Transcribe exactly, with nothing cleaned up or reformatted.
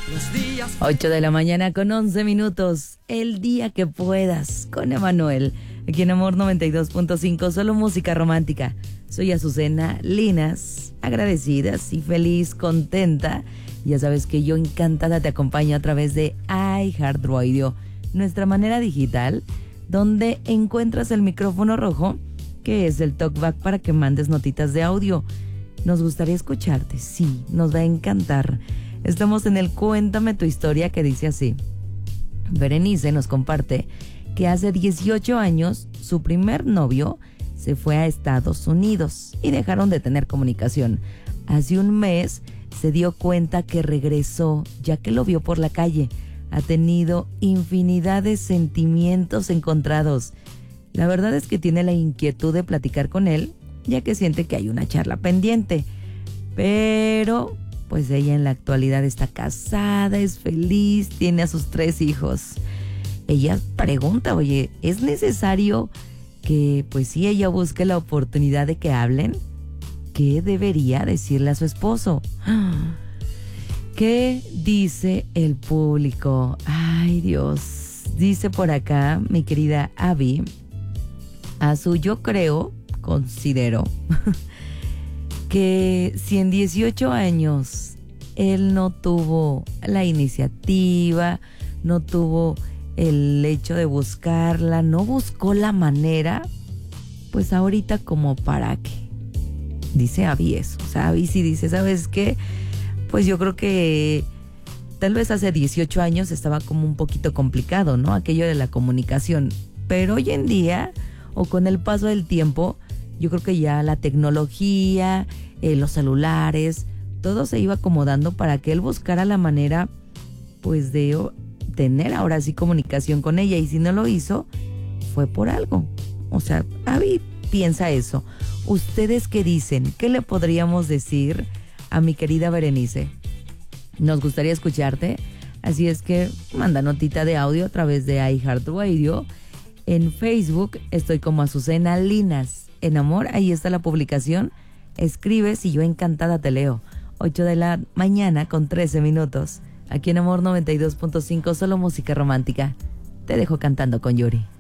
ocho de la mañana con once minutos. El día que puedas con Emanuel. Aquí en Amor noventa y dos punto cinco, solo música romántica. Soy Azucena Linas, agradecidas y feliz, contenta. Ya sabes que yo encantada te acompaño a través de iHeartRadio, nuestra manera digital, donde encuentras el micrófono rojo, que es el talkback para que mandes notitas de audio. Nos gustaría escucharte, sí, nos va a encantar. Estamos en el Cuéntame tu historia, que dice así. Berenice nos comparte que hace dieciocho años su primer novio se fue a Estados Unidos y dejaron de tener comunicación. Hace un mes se dio cuenta que regresó, ya que lo vio por la calle. Ha tenido infinidad de sentimientos encontrados. La verdad es que tiene la inquietud de platicar con él, ya que siente que hay una charla pendiente. Pero pues ella en la actualidad está casada, es feliz, tiene a sus tres hijos. Ella pregunta, oye, ¿es necesario que pues sí ella busque la oportunidad de que hablen? ¿Qué debería decirle a su esposo? ¿Qué dice el público? Ay, Dios. Dice por acá mi querida Abby, a su yo creo, considero, que si en dieciocho años él no tuvo la iniciativa, no tuvo el hecho de buscarla, no buscó la manera, pues ahorita como para qué. Dice Abby eso, o sea, Abby sí dice, ¿sabes qué? Pues yo creo que tal vez hace dieciocho años estaba como un poquito complicado, ¿no? Aquello de la comunicación, pero hoy en día, o con el paso del tiempo, yo creo que ya la tecnología, eh, los celulares, todo se iba acomodando para que él buscara la manera, pues, de oh, tener ahora sí comunicación con ella. Y si no lo hizo, fue por algo. O sea, Abby piensa eso. ¿Ustedes qué dicen? ¿Qué le podríamos decir a mi querida Berenice? Nos gustaría escucharte. Así es que manda notita de audio a través de iHeartRadio. En Facebook estoy como Azucena Linas. En Amor, ahí está la publicación. Escribes y yo encantada te leo. ocho de la mañana con trece minutos. Aquí en Amor noventa y dos punto cinco, solo música romántica. Te dejo cantando con Yuri.